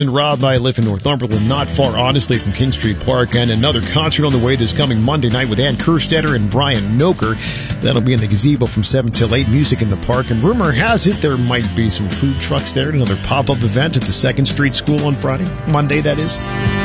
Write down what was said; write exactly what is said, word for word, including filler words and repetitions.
And Rob, I live in Northumberland, not far, honestly, from King Street Park, and another concert on the way this coming Monday night with Ann Kerstetter and Brian Noker. That'll be in the gazebo from seven till eight, music in the park, and rumor has it there might be some food trucks there, another pop-up event at the second Street School on Friday, Monday, that is.